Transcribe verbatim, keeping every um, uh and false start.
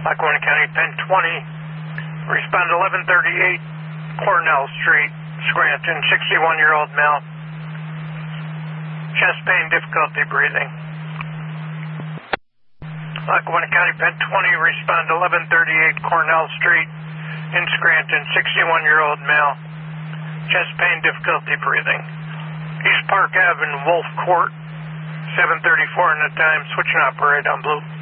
Lackawanna County, Penn twenty, respond to eleven thirty-eight Cornell Street, Scranton, sixty-one-year-old male. Chest pain, difficulty breathing. Lackawanna County, Penn twenty, respond to eleven thirty-eight Cornell Street in Scranton, sixty-one-year-old male. Chest pain, difficulty breathing. East Park Avenue, Wolf Court, seven thirty-four in the time, switching operator on blue.